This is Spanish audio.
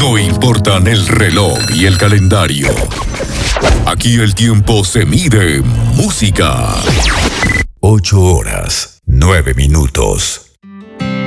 No importan el reloj y el calendario. Aquí el tiempo se mide en música. 8 horas, 9 minutos.